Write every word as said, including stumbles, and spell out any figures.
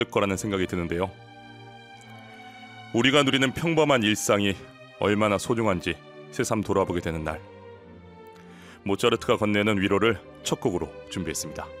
거라는 생각이 드는데요. 우리가 누리는 평범한 일상이 얼마나 소중한지 새삼 돌아보게 되는 날. 모차르트가 건네는 위로를 첫 곡으로 준비했습니다.